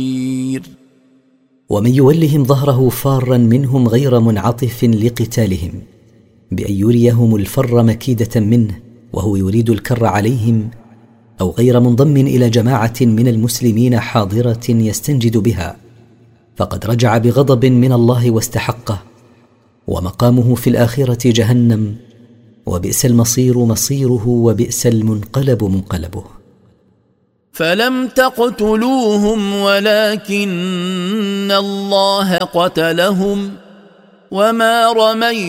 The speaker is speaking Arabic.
ومن يولهم ظهره فارا منهم غير منعطف لقتالهم بأن يريهم الفر مكيدة منه وهو يريد الكر عليهم، أو غير منضم إلى جماعة من المسلمين حاضرة يستنجد بها، فقد رجع بغضب من الله واستحقه، ومقامه في الآخرة جهنم، وبئس المصير مصيره، وبئس المنقلب منقلبه. فلم تقتلوهم ولكن الله قتلهم وما رميت